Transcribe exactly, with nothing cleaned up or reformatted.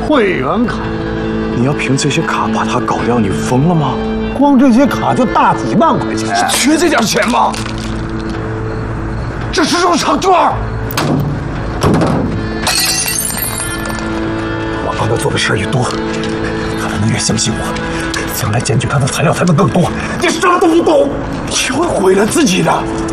会员卡。 你要凭这些卡把它搞掉，你疯了吗？ 光这些卡就大几万块钱， 缺这点钱吗？这是入场券。我帮他做的事儿越多，他才能越相信我，将来检举他的材料才能更多。你什么都不懂，你会毁了自己的。